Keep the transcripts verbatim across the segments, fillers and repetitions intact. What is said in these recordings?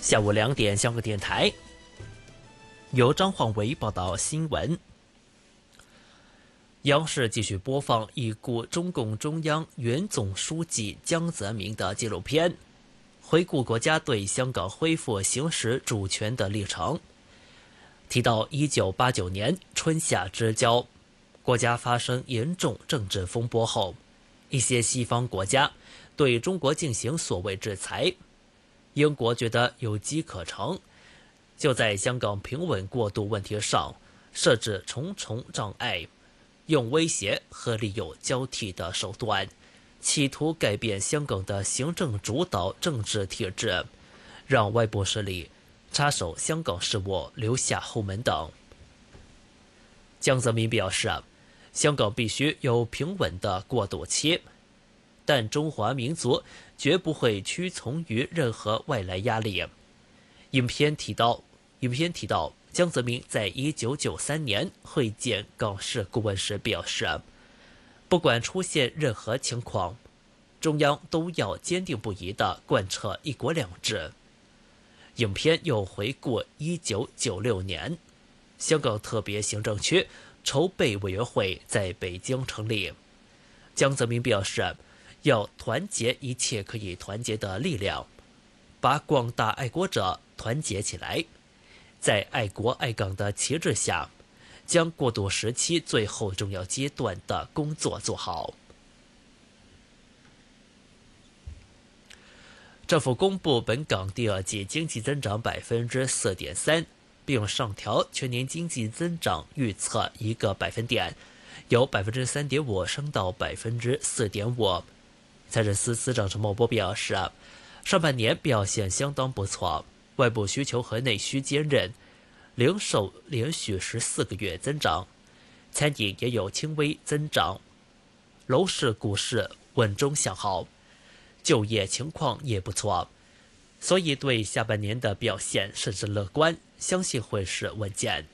下午两点，香港电台由张焕维报道新闻。央视继续播放已故中共中央原总书记江泽民的纪录片，回顾国家对香港恢复行使主权的历程。提到一九八九年春夏之交，国家发生严重政治风波后，一些西方国家对中国进行所谓制裁。英国觉得有机可乘，就在香港平稳过渡问题上设置重重障碍，用威胁和利诱交替的手段，企图改变香港的行政主导政治体制，让外部势力插手香港事务留下后门等。江泽民表示，香港必须有平稳的过渡期，但中华民族绝不会屈从于任何外来压力。影片提到，影片提到江泽民在一九九三年会见港事顾问时表示，不管出现任何情况，中央都要坚定不移地贯彻一国两制。影片又回顾一九九六年，香港特别行政区筹备委员会在北京成立。江泽民表示，要团结一切可以团结的力量，把广大爱国者团结起来，在爱国爱港的旗帜下，将过渡时期最后重要阶段的工作做好。政府公布本港第二季经济增长百分之四点三，并上调全年经济增长预测一个百分点，由百分之三点五升到百分之四点五。财政司司长陈茂波表示，上半年表现相当不错，外部需求和内需坚韧，零售连续十四个月增长，餐饮也有轻微增长，楼市、股市稳中向好，就业情况也不错，所以对下半年的表现甚是乐观，相信会是稳健。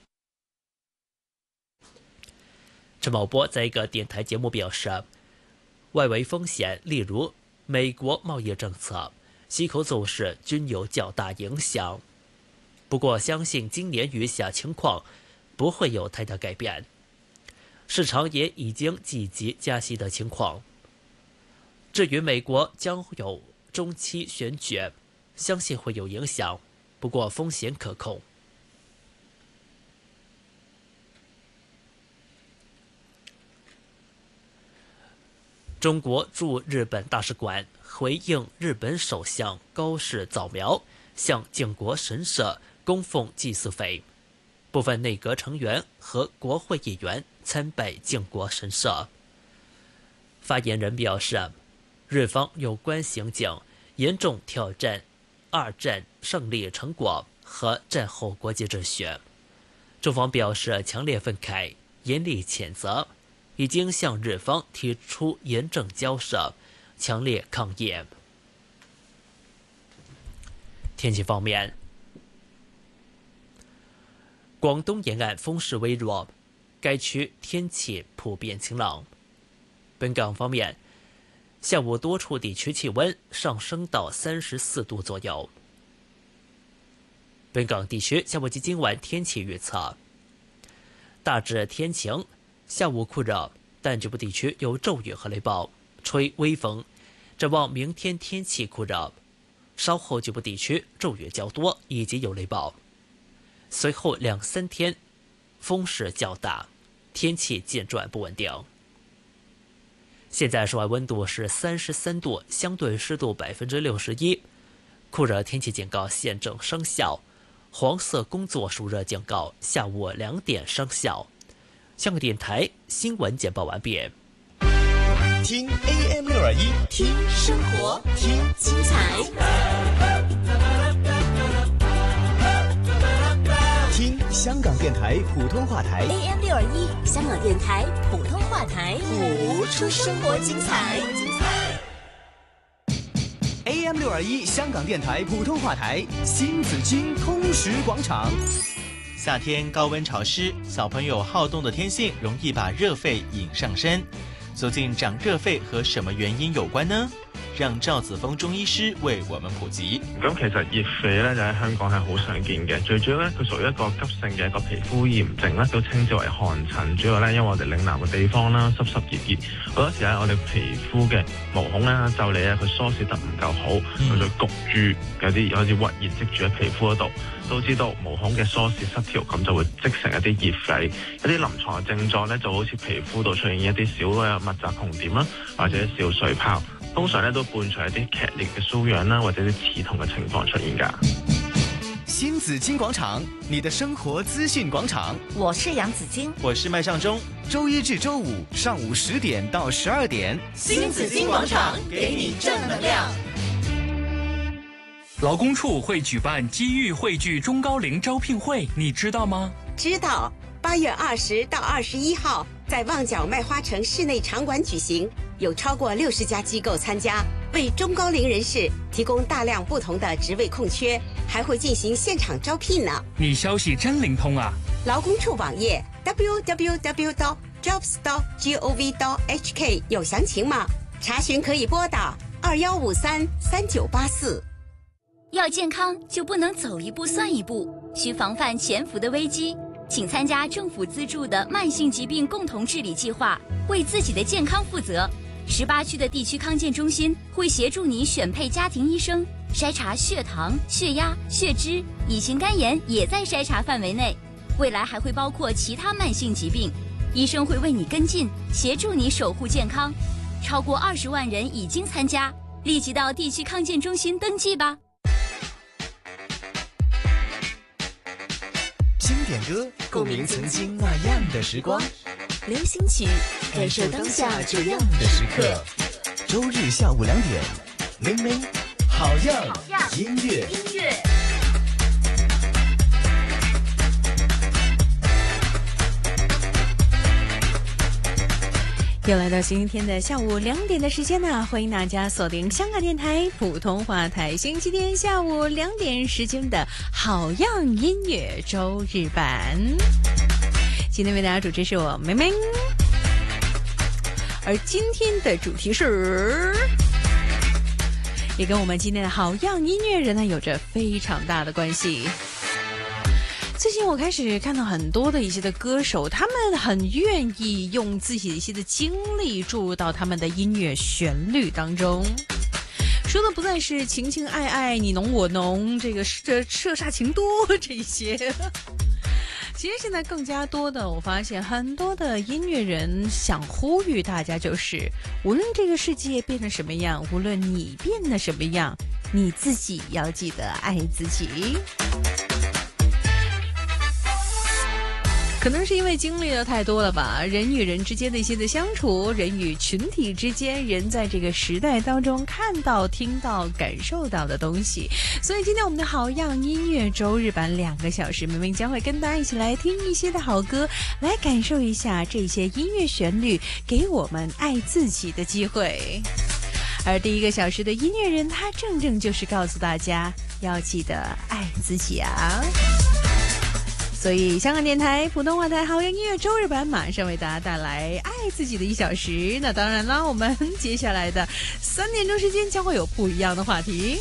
陈茂波在一个电台节目表示，外围风险，例如美国贸易政策、息口走势均有较大影响。不过相信今年余下情况不会有太大改变，市场也已经积极加息的情况。至于美国将有中期选举，相信会有影响，不过风险可控。中国驻日本大使馆回应日本首相高市早苗向靖国神社供奉祭祀费，部分内阁成员和国会议员参拜靖国神社。发言人表示，日方有关行径严重挑战二战胜利成果和战后国际秩序，中方表示强烈愤慨，严厉谴责，已经向日方提出严正交涉，强烈抗议。天气方面，广东沿岸风势微弱，该区天气普遍晴朗。本港方面，下午多处地区气温上升到三十四度左右。本港地区下午及今晚天气预测，大致天晴，下午酷热，但局部地区有骤雨和雷暴，吹微风。展望明天天气酷热，稍后局部地区骤雨较多，以及有雷暴。随后两三天风势较大，天气渐转不稳定。现在室外温度是三十三度，相对湿度百分之六十一，酷热天气警告现正生效，黄色工作暑热警告下午两点生效。香港电台新闻简报完毕。 听 A M 六二一，听生活，听精彩，听香港电台普通话台 A M 六二一，香港电台普通话台， 谱出生活精彩。 A M 六二一，香港电台普通话台新紫荆通识广场。 夏天高温潮湿，小朋友好动的天性容易把热肺引上身。究竟长热肺和什么原因有关呢？ 讓趙子峰中醫師為我們普及。 咁其實熱痱咧就喺香港係好常見嘅，最主要咧佢屬於一個急性嘅一個皮膚炎症咧，都稱之為汗疹。主要咧因為我哋嶺南嘅地方啦，濕濕熱熱，好多時咧我哋皮膚嘅毛孔啦、腠理啊，佢疏泄得唔夠好，佢就焗住有啲有啲鬱熱積住喺皮膚嗰度。都知道毛孔嘅疏泄失調，咁就會積成一啲熱痱。一啲臨床嘅症狀咧，就好似皮膚度出現一啲小嘅密集紅點啦，或者小水泡，通常咧都伴隨一啲劇烈嘅瘙癢啦，或者啲刺痛嘅情況出現㗎。 新紫荊廣場，你的生活資訊廣場。 我是楊子矜， 我是麥尚中。 周一至周五上午十點到十二點， 新紫荊廣場給你正能量。 勞工處會舉辦機遇匯聚中高齡招聘會，你知道嗎？ 知道，八月二十到二十一號在旺角麥花城室內場館舉行，有超過六十家機構參加，為中高齡人士提供大量不同的職位空缺，還會進行現場招聘呢。 你消息真靈通啊！ 勞工處網頁 double-u double-u double-u dot jobs dot gov dot h k 有詳情嗎？查詢可以撥打二幺五三三九八四。 要健康就不能走一步算一步，需防範潛伏的危機。請參加政府資助的慢性疾病共同治理計劃，為自己的健康負責。十八區的地區康健中心會協助你選配家庭醫生，篩查血糖、血壓、血脂，乙型肝炎也在篩查範圍內。未來還會包括其他慢性疾病，醫生會為你跟進，協助你守護健康。超過二十萬人已經參加，立即到地區康健中心登記吧。 經典歌，共鳴曾經那樣的時光； 流行曲，感受當下這樣的時刻。 周日下午兩點，明明好樣音樂。 音樂。 又來到星期天的下午兩點的時間呢，歡迎大家鎖定香港電台普通話台，星期天下午兩點時間的好樣音樂周日版。今天為大家主持是我明明，而今天的主題是，也跟我們今天的好樣音樂人呢有着非常大的關係。最近我開始看到很多的一些的歌手，他們很願意用自己的一些的經歷注入到他們的音樂旋律當中，說的不再是情情愛愛你儂我儂，這個這射殺情多這些。其實現在更加多的，我發現很多的音樂人想呼籲大家，就是無論這個世界變得什麼樣，無論你變得什麼樣，你自己要記得愛自己。可能是因為經歷了太多了吧，人與人之間的一些的相處，人與群體之間，人在這個時代當中看到、聽到、感受到的東西。所以今天我們的好樣音樂周日版兩個小時，明明將會跟大家一起來聽一些的好歌，來感受一下這些音樂旋律給我們愛自己的機會。而第一個小時的音樂人，他正正就是告訴大家要記得愛自己啊。所以香港電台普通話台好樣音樂周日版馬上為大家帶來愛自己的一小時。那當然啦，我們接下來的三點鐘時間將會有不一樣的話題。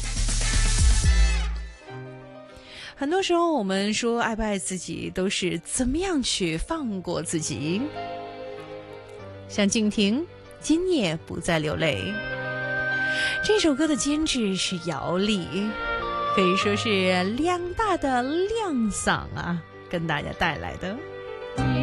很多時候我們說愛不愛自己，都是怎麼樣去放過自己。像靜婷今夜不再流淚，這首歌的監製是姚麗，可以說是兩大的亮嗓啊，跟大家帶來的。